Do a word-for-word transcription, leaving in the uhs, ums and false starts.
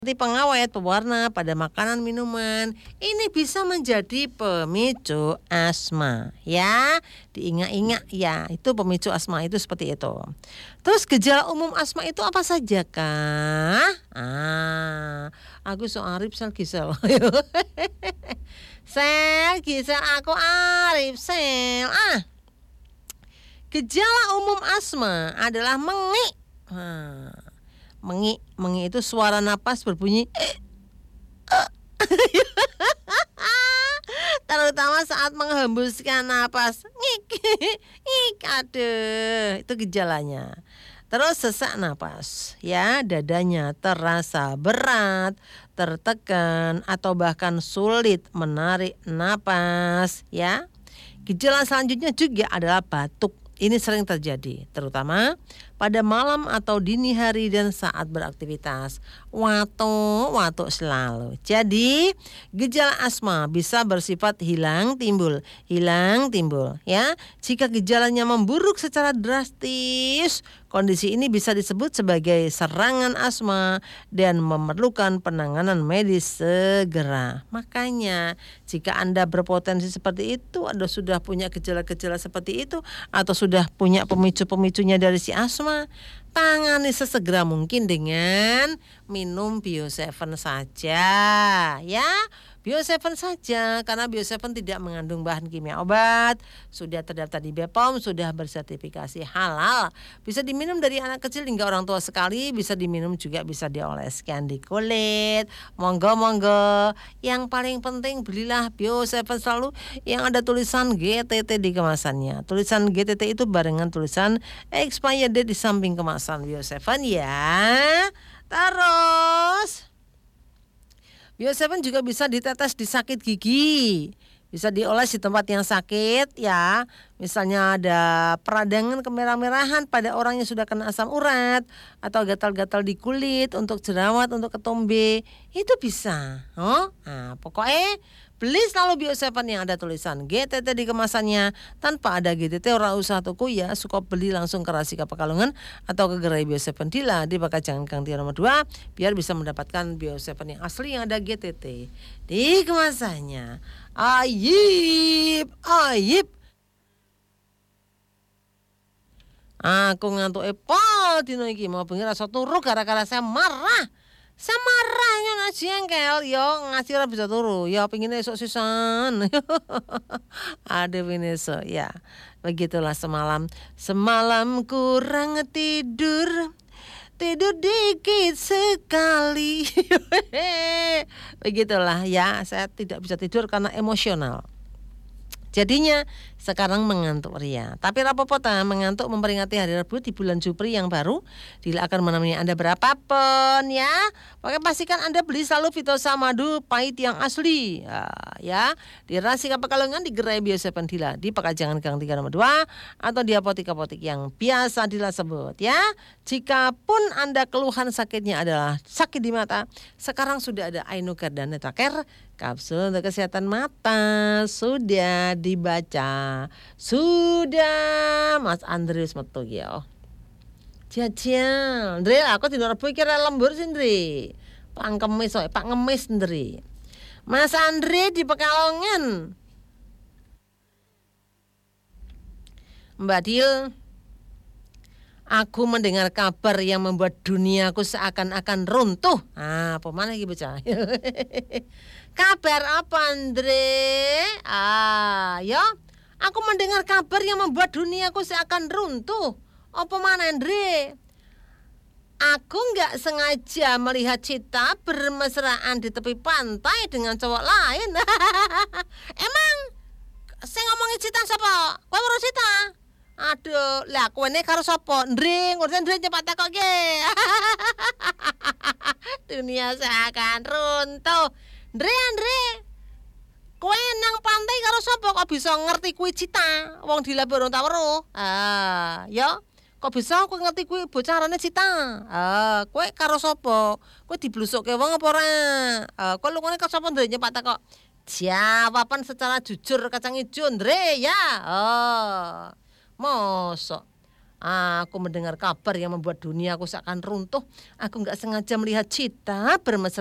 Seperti pengawet, pewarna pada makanan minuman, ini bisa menjadi pemicu asma. Ya, diingat-ingat ya, itu pemicu asma itu seperti itu. Terus gejala umum asma itu apa saja kah? Ah, aku so Arif sel gisel. Sel gisel aku Arif sel. Ah, gejala umum asma adalah mengik. Ah. Mengi, mengi itu suara napas berbunyi terutama saat menghembuskan napas. Ngik, ngik, aduh, itu gejalanya. Terus sesak napas, ya, dadanya terasa berat, tertekan atau bahkan sulit menarik napas, ya. Gejala selanjutnya juga adalah batuk. Ini sering terjadi, terutama pada malam atau dini hari dan saat beraktivitas. Watuk, watuk selalu. Jadi, gejala asma bisa bersifat hilang timbul, hilang timbul, ya. Jika gejalanya memburuk secara drastis, kondisi ini bisa disebut sebagai serangan asma dan memerlukan penanganan medis segera. Makanya, jika Anda berpotensi seperti itu, Anda sudah punya gejala-gejala seperti itu atau sudah punya pemicu-pemicunya dari si asma, tangani sesegera mungkin dengan minum Bio tujuh saja, ya. Bio tujuh saja, karena Bio tujuh tidak mengandung bahan kimia obat, sudah terdaftar di B P O M, sudah bersertifikasi halal, bisa diminum dari anak kecil hingga orang tua sekali, bisa diminum juga bisa dioleskan di kulit. Monggo-monggo, yang paling penting belilah Bio tujuh selalu yang ada tulisan G T T di kemasannya. Tulisan G T T itu barengan tulisan expired date di samping kemasan Bio tujuh, ya. Terus Bio tujuh juga bisa ditetes di sakit gigi, bisa dioles di tempat yang sakit, ya. Misalnya ada peradangan kemerah-merahan pada orang yang sudah kena asam urat, atau gatal-gatal di kulit, untuk jerawat, untuk ketombe, itu bisa. Oh, nah, pokoknya beli selalu Bio tujuh yang ada tulisan G T T di kemasannya. Tanpa ada G T T ora usah tuku ya, suka beli langsung ke Rasika Pekalongan atau ke gerai Bio tujuh Dila di Pakajangan Gang Tiga nomor dua, biar bisa mendapatkan Bio tujuh yang asli yang ada G T T di kemasannya. Ayip, ayip. Aku ngantuk epal dino iki, mau bengi rasa turu gara-gara saya marah. Samarahnya nak jengkel, yo ngasih ora bisa turu, yo pengin esok sisan. Ada esok, ya. Begitulah semalam, semalam kurang tidur, tidur dikit sekali. Begitulah ya, saya tidak bisa tidur karena emosional. Jadinya sekarang mengantuk ria. Tapi rapopo ta mengantuk memperingati hari Rabu di bulan Jupri yang baru. Dila akan menemani Anda berapapun, ya. Pakai pastikan Anda beli selalu Vitosa Madu pahit yang asli, ya, ya. Di Rasika Pekalongan, di gerai Bio tujuh Dila di Pakajangan Gang Tiga nomor dua, atau di apotik-apotik yang biasa Dila sebut, ya. Jika pun Anda keluhan sakitnya adalah sakit di mata, sekarang sudah ada Ainuker dan Netraker, kapsul untuk kesehatan mata, sudah dibaca, sudah Mas Andreus metu ya. Jajal, Ndre, aku dino Rebo iki lembur sih, Ndre. Pak Kemis, Pak Ngemis, Ndre. Mas Andre di Pekalongan. Mbak Dil, aku mendengar kabar yang membuat duniaku seakan-akan runtuh. Ah, apa mana iki bocah? Kabar apa, Andre? Ah, ya. Aku mendengar kabar yang membuat duniaku seakan runtuh. Apa mana, Andre? Aku nggak sengaja melihat Cita bermesraan di tepi pantai dengan cowok lain. Emang saya ngomongin Cita sapa? Kowe weruh Cita? Aduh, lah kowe ne karo sapa? Ndring, ngurusin ndring cepat takok ge. Dunia seakan runtuh. Ndre, Ndre. Kowe nang pantai karo sapa kok bisa ngerti kuwi Cita? Wong Dila urung tau weruh. Ah, ya. Kok bisa kowe ngerti kuwi bocah arane Cita? Ah, kowe karo sapa? Kowe diblusukke wong apa ora? Ah, kowe lungone karo sapa Ndre nyepak takok. Jawaban secara jujur kacang ijo, Ndre, ya. Oh. Mosok Aku mendengar kabar yang membuat duniaku seakan runtuh. Aku nggak sengaja melihat Cita bermesra